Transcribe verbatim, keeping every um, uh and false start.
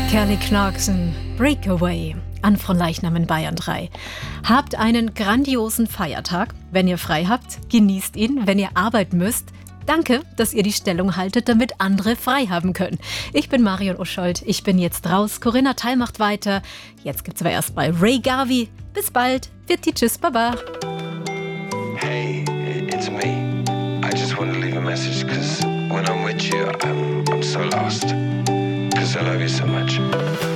Kelly Clarkson, Breakaway, an Fronleichnam in Bayern drei. Habt einen grandiosen Feiertag. Wenn ihr frei habt, genießt ihn. Wenn ihr arbeiten müsst, danke, dass ihr die Stellung haltet, damit andere frei haben können. Ich bin Marion Uschold, ich bin jetzt raus. Corinna Teil macht weiter. Jetzt gibt's aber erst bei Ray Garvey. Bis bald. Vierte, tschüss, baba. Hey, it's me. I just want to leave a message because when I'm with you, I'm, I'm so lost. Because I love you so much.